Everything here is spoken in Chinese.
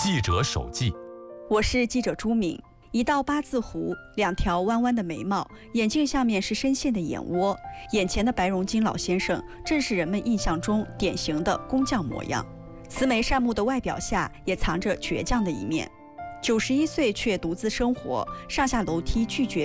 记者手记。 我是记者朱敏。一道八字胡，2条弯弯的眉毛，眼镜下面是深陷的眼窝，眼前的白荣金老先生正是人们印象中典型的工匠模样。慈眉善目的外表下也藏着倔强的一面。91岁却独自生活，上下楼梯拒绝